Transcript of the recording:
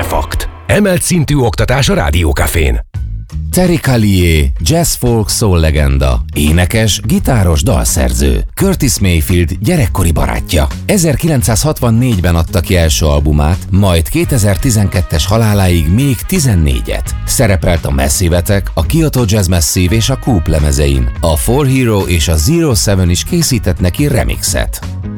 Artefakt. Emelt szintű oktatás a Rádiókafén. Terry Callier, jazz folk soul legenda, énekes, gitáros, dalszerző. Curtis Mayfield gyerekkori barátja. 1964-ben adta ki első albumát, majd 2012-es haláláig még 14-et. Szerepelt a Massive-etek, a Kyoto Jazz Massive és a Coop lemezein. A 4 Hero és a 07 is készített neki remixet.